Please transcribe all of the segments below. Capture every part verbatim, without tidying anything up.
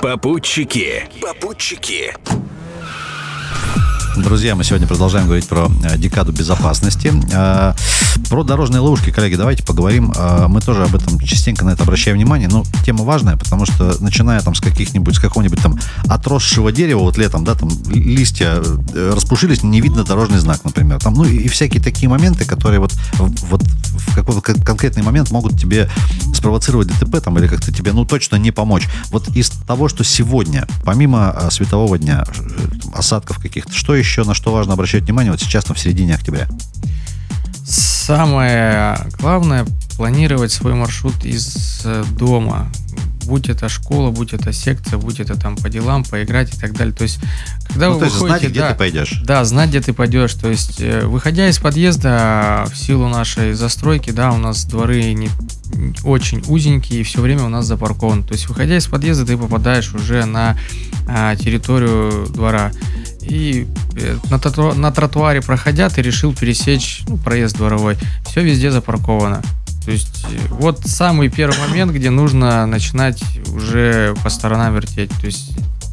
Попутчики. Попутчики. Друзья, мы сегодня продолжаем говорить про э, декаду безопасности. Э, про дорожные ловушки, коллеги, давайте поговорим. Э, мы тоже об этом частенько на это обращаем внимание. Но тема важная, потому что, начиная там с каких-нибудь, с какого-нибудь там отросшего дерева, вот летом, да, там листья э, распушились, не видно дорожный знак, например. Там, ну и, и всякие такие моменты, которые вот, вот в какой-то конкретный момент могут тебе спровоцировать ДТП там, или как-то тебе, ну, точно не помочь. Вот из того, что сегодня, помимо э, светового дня, э, осадков каких-то, что еще, на что важно обращать внимание вот сейчас, там, в середине октября? Самое главное — планировать свой маршрут из дома. Будь это школа, будь это секция, будь это там по делам, поиграть и так далее. То есть, когда ну, вы то есть выходите, знать, где да, ты пойдешь. Да, знать, где ты пойдешь. То есть, выходя из подъезда, в силу нашей застройки, да, у нас дворы не очень узенькие, и все время у нас запаркован. То есть, выходя из подъезда, ты попадаешь уже на а, территорию двора. И на, троту- на тротуаре проходя, ты решил пересечь, ну, проезд дворовой. Все везде запарковано. То есть вот самый первый момент, где нужно начинать уже по сторонам вертеть. То есть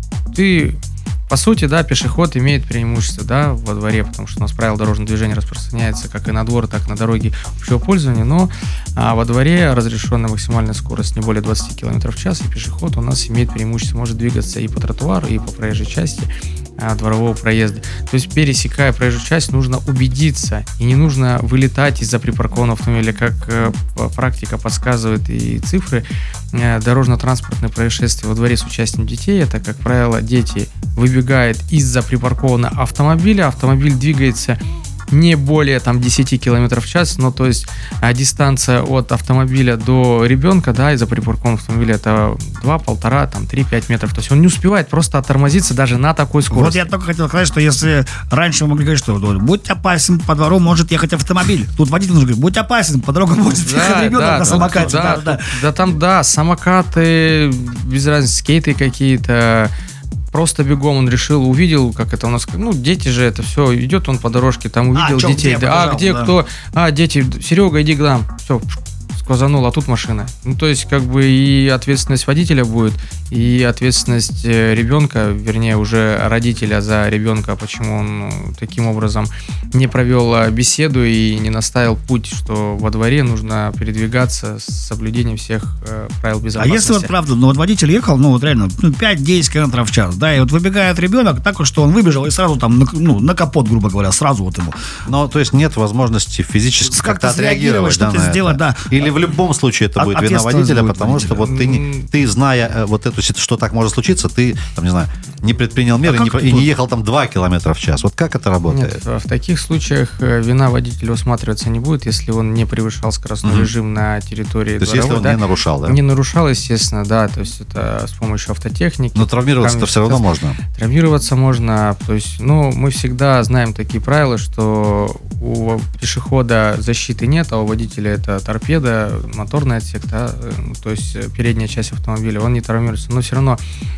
ты, по сути, да, пешеход имеет преимущество, да, во дворе, потому что у нас правило дорожного движения распространяется как и на двор, так и на дороги общего пользования, но а, во дворе разрешенная максимальная скорость не более двадцать километров в час, и пешеход у нас имеет преимущество, может двигаться и по тротуару, и по проезжей части а, дворового проезда. То есть, пересекая проезжую часть, нужно убедиться, и не нужно вылетать из-за припаркованного автомобиля, как э, практика подсказывает и цифры. Э, дорожно-транспортные происшествия во дворе с участием детей, это, как правило, дети выбегают из-за припаркованного автомобиля, автомобиль двигается не более там десять километров в час, но то есть а, дистанция от автомобиля до ребенка, да, из-за припаркованного автомобиля это два, полтора, там три-пять метров. То есть он не успевает просто оттормозиться даже на такой скорости. Вот я только хотел сказать, что если раньше мы могли говорить, что будь опасен, по двору может ехать автомобиль. Тут водитель нужно говорить, будь опасен, по дорогам может ехать Да, ребенок да, на самокате. да, Да, да, да. да, там, да, самокаты, без разницы, скейты какие-то. Просто бегом он решил, увидел, как это у нас, ну, дети же, это все, идет он по дорожке, там увидел а, чё, детей, где, да, побежал, а где да. кто, а, дети, Серега, иди к нам, все, сквозанул, а тут машина. Ну, то есть, как бы и ответственность водителя будет, и ответственность ребенка, вернее, уже родителя за ребенка, почему он таким образом не провел беседу и не наставил путь, что во дворе нужно передвигаться с соблюдением всех э, правил А безопасности. если вот правда, ну вот водитель ехал, ну вот реально, ну, пять-десять километров в час, да, и вот выбегает ребенок, так что он выбежал и сразу там, на, ну, на капот, грубо говоря, сразу вот ему. Но, то есть нет возможности физически как-то, Как-то отреагировать, что-то да, на сделать, это. да. Или в любом случае это От- будет вина ответственность водителя, будет потому что водителя. вот ты, не, ты, зная э, вот эту ситуацию, что так может случиться, ты, там, не знаю, не предпринял меры А не, как и тут? не ехал там два километра в час. Вот как это работает? Нет, в таких случаях э, вина водителя усматриваться не будет, если он не превышал скоростной Мгм. режим на территории То есть дворовой, если он да. не нарушал, да? Не нарушал, естественно, да, то есть это с помощью автотехники. Но травмироваться-то камер все равно фотос- можно. Травмироваться можно, то есть, ну, мы всегда знаем такие правила, что у пешехода защиты нет, а у водителя это торпеда, моторный отсек, да, э, то есть э, передняя часть автомобиля, он не травмируется, но все равно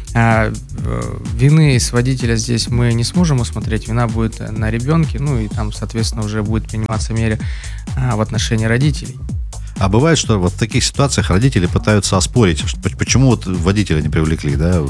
а, э, вины с водителя здесь мы не сможем усмотреть, вина будет на ребенке, ну и там, соответственно, уже будет приниматься меры а, в отношении родителей. А бывает, что вот в таких ситуациях родители пытаются оспорить, что- почему вот водителя не привлекли, да?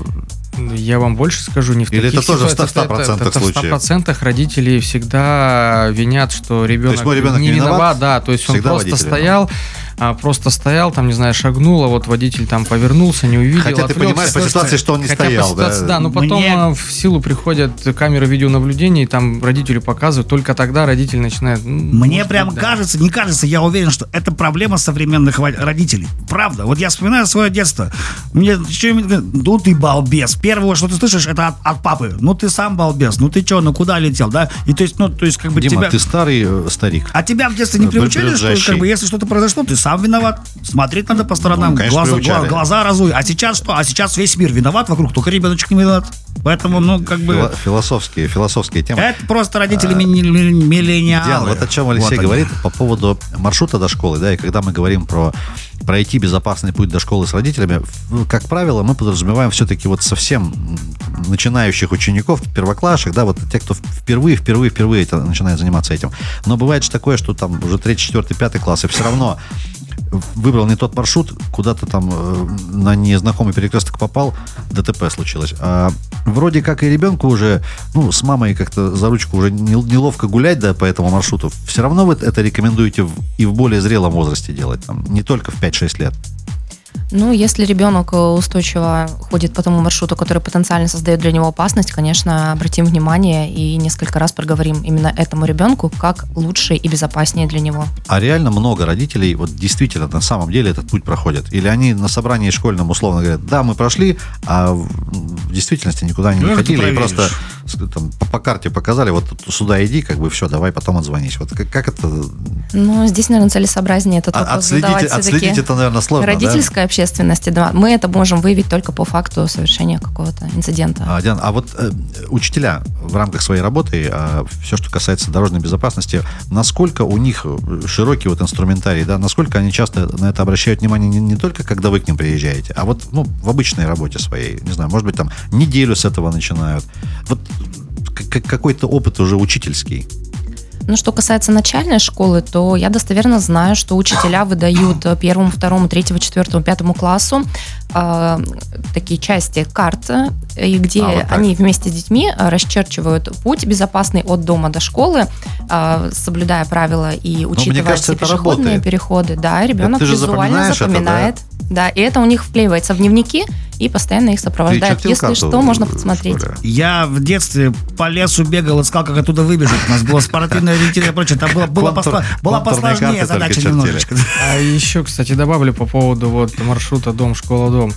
Я вам больше скажу, не в Или таких это тоже в ста- ситуациях, это- ста процентах это в ста случаев? процентах родители всегда винят, что ребенок, есть мой ребенок не не виноват, виноват, да, то есть он всегда просто водитель стоял, а, просто стоял, там, не знаю, шагнул, а вот водитель там повернулся, не увидел. Хотя ты отвлекся. понимаешь по ситуации, что он не Хотя стоял, по ситуации, да? да, но потом Мне- а, в силу приходят камеры видеонаблюдения, и там родителю показывают, только тогда родитель начинает... ну, Мне может прям быть, да. кажется, не кажется, я уверен, что это проблема современных во- родителей. Правда. Вот я вспоминаю свое детство. Мне что-нибудь говорят, ну ты балбес. Первое, что ты слышишь, это от, от папы. Ну ты сам балбес. Ну ты что, ну куда летел, да? И то есть, ну, то есть, как бы Дима, тебя... ты старый э, старик. А тебя в детстве не Бр- приучили, что брюзжащий. как бы, если что-то произошло, ты сам виноват. Смотреть надо по сторонам, Ну, конечно, глаза, приучали. гла- глаза разуй. А сейчас что? А сейчас весь мир виноват вокруг, только ребеночек не виноват. Поэтому, ну, как бы... Фило- Философские, философские темы. Это просто родители милли- милли- миллениалы. Диана, вот о чем Алексей Вот они. говорит по поводу маршрута до школы, да, и когда мы говорим про пройти безопасный путь до школы с родителями, в- как правило, мы подразумеваем все-таки вот совсем начинающих учеников, первоклашек, да, вот те, кто впервые, впервые, впервые это, начинает заниматься этим. Но бывает же такое, что там уже третий, четвертый, пятый класс, и все равно выбрал не тот маршрут, куда-то там э, на незнакомый перекресток попал, ДТП случилось. А вроде как и ребенку уже, ну, с мамой как-то за ручку уже неловко гулять, да, по этому маршруту. Все равно вы это рекомендуете в, и в более зрелом возрасте делать, там, не только в пять-шесть лет. Ну, если ребенок устойчиво ходит по тому маршруту, который потенциально создает для него опасность, конечно, обратим внимание и несколько раз проговорим именно этому ребенку, как лучше и безопаснее для него. А реально много родителей вот действительно на самом деле этот путь проходят? Или они на собрании школьном условно говорят, да, мы прошли, а в действительности никуда они не ходили, и просто там, по, по карте показали, вот сюда иди, как бы все, давай потом отзвонись. Вот как, как это? Ну, здесь, наверное, целесообразнее этот вопрос отследить, задавать отследить это, наверное, сложно, родительская да? общественности, да. Мы это можем выявить только по факту совершения какого-то инцидента. А, Диана, а вот э, учителя в рамках своей работы, э, все, что касается дорожной безопасности, насколько у них широкий вот инструментарий, да, насколько они часто на это обращают внимание не, не только, когда вы к ним приезжаете, а вот ну, в обычной работе своей, не знаю, может быть, там неделю с этого начинают. Вот к- какой-то опыт уже учительский. Ну, что касается начальной школы, то я достоверно знаю, что учителя выдают первому, второму, третьему, четвертому, пятому классу э, такие части карт, и где а, вот они вместе с детьми расчерчивают путь безопасный от дома до школы, э, соблюдая правила и учитывая кажется, все пешеходные работает. переходы. Да, ребенок визуально запоминает. Это, да? Да, и это у них вклеивается в дневники и постоянно их сопровождает. Если что, можно посмотреть. Я в детстве по лесу бегал, искал, как оттуда выбежать. У нас было спортивное ориентирование и прочее. Там было, было, Контур, посла, была посложнее задача немножечко. А еще, кстати, добавлю по поводу вот маршрута дом, школа, дом.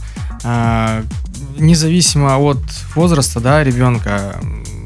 А, независимо от возраста, да, ребенка,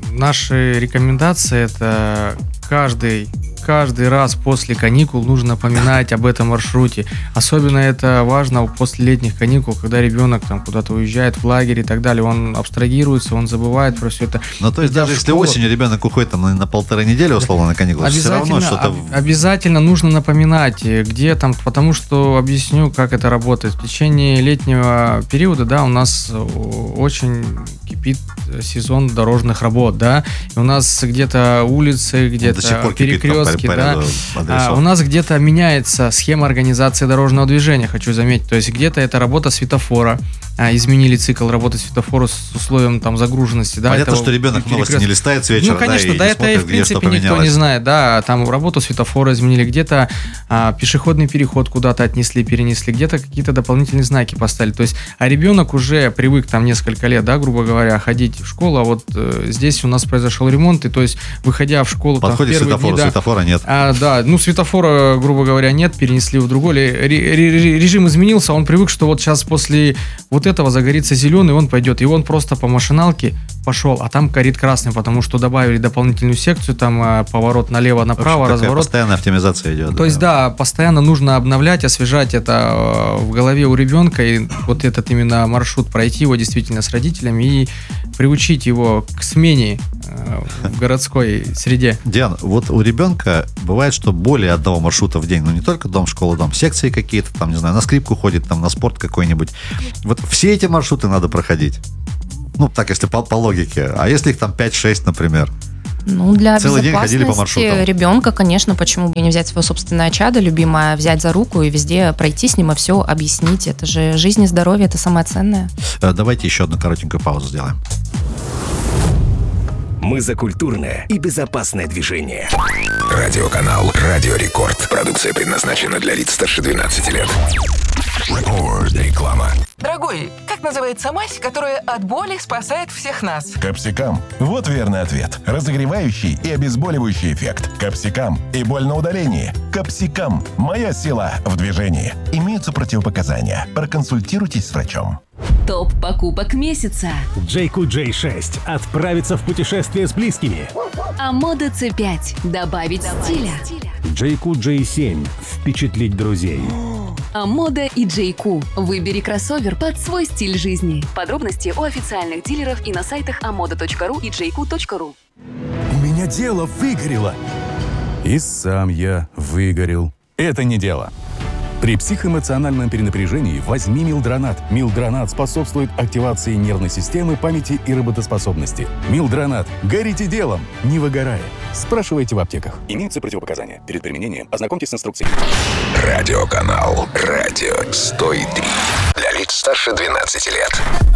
наши рекомендации это каждый каждый раз после каникул нужно напоминать об этом маршруте. Особенно это важно после летних каникул, когда ребенок там куда-то уезжает в лагерь и так далее. Он абстрагируется, он забывает про все это. Ну, то есть даже если осенью ребенок уходит там, на, на полторы недели, условно, на каникулы, все равно что-то... Обязательно нужно напоминать, где там, потому что объясню, как это работает. В течение летнего периода, да, у нас очень кипит сезон дорожных работ, да, и у нас где-то улицы, где-то перекрестки, да, а у нас где-то меняется схема организации дорожного движения, хочу заметить, то есть где-то это работа светофора, а, изменили цикл работы светофора с условием там загруженности, да. Понятно, что ребенок новости не листает с вечера, ну, конечно, да, да, и это смотрит, в принципе где, никто не знает, да, там работу светофора изменили, где-то а, пешеходный переход куда-то отнесли, перенесли, где-то какие-то дополнительные знаки поставили, то есть, а ребенок уже привык там несколько лет, да, грубо говоря, ходить в школу, а вот э, здесь у нас произошел ремонт, и то есть, выходя в школу, подходит там, в светофор, дни, да, светофора нет. А, да, ну светофора, грубо говоря, нет, перенесли в другой, режим изменился, он привык, что вот сейчас после вот этого загорится зеленый, он пойдет, и он просто по машиналке пошел, а там горит красный, потому что добавили дополнительную секцию, там поворот налево, направо, общем, разворот. Постоянная оптимизация идет. То да. есть, да, постоянно нужно обновлять, освежать это в голове у ребенка, и вот этот именно маршрут пройти его действительно с родителями и приучить его к смене в городской среде. Диан, вот у ребенка бывает, что более одного маршрута в день, ну не только дом, школа, дом, секции какие-то, там, не знаю, на скрипку ходит, там, на спорт какой-нибудь. Вот все эти маршруты надо проходить. Ну, так, если по, по логике. А если их там пять-шесть, например? Ну, для Целый день ходили по безопасности маршрутам. ребенка, конечно, почему бы не взять свое собственное чадо, любимое, взять за руку и везде пройти с ним и все объяснить. Это же жизнь и здоровье, это самое ценное. Давайте еще одну коротенькую паузу сделаем. Мы за культурное и безопасное движение. Радиоканал «Радио Рекорд». Продукция предназначена для лиц старше двенадцати лет. Рекорд. Реклама. Дорогой, как называется мазь, которая от боли спасает всех нас? Капсикам. Вот верный ответ. Разогревающий и обезболивающий эффект. Капсикам и боль на удалении. Капсикам. Моя сила в движении. Имеются противопоказания. Проконсультируйтесь с врачом. Топ покупок месяца. джей кью джей шесть. Отправиться в путешествие с близкими. Амода си пять. Добавить стиля. джей кью джей семь. Впечатлить друзей. Амода и джей кью. Выбери кроссовер под свой стиль жизни. Подробности у официальных дилеров и на сайтах амода точка ру и джей кью точка ру. У меня дело выгорело. И сам я выгорел. Это не дело. При психоэмоциональном перенапряжении возьми Милдронат. Милдронат способствует активации нервной системы, памяти и работоспособности. Милдронат. Горите делом, не выгорая. Спрашивайте в аптеках. Имеются противопоказания. Перед применением ознакомьтесь с инструкцией. Радиоканал «Радио сто три». Для лиц старше двенадцати лет.